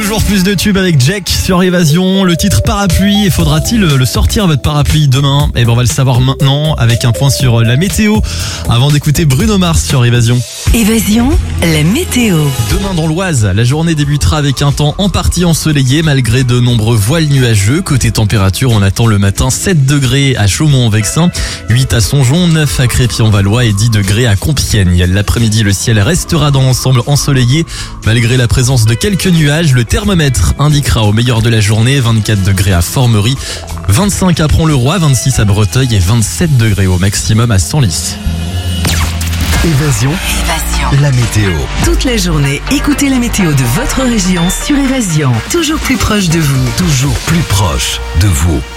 Toujours plus de tubes avec Jack sur Évasion. Le titre Parapluie, et faudra-t-il le sortir votre parapluie demain? Eh ben on va le savoir maintenant avec un point sur la météo avant d'écouter Bruno Mars sur Évasion. Évasion, la météo. Demain dans l'Oise, la journée débutera avec un temps en partie ensoleillé malgré de nombreux voiles nuageux. Côté température, on attend le matin 7 degrés à Chaumont-en-Vexin, 8 à Songeon, 9 à Crépy-en-Valois et 10 degrés à Compiègne. L'après-midi, le ciel restera dans l'ensemble ensoleillé malgré la présence de quelques nuages. Le thermomètre indiquera au meilleur de la journée 24 degrés à Formerie, 25 à Pont-le-Roi, 26 à Breteuil et 27 degrés au maximum à Senlis. Évasion, la météo. Toute la journée, écoutez la météo de votre région sur Évasion. Toujours plus proche de vous. Toujours plus proche de vous.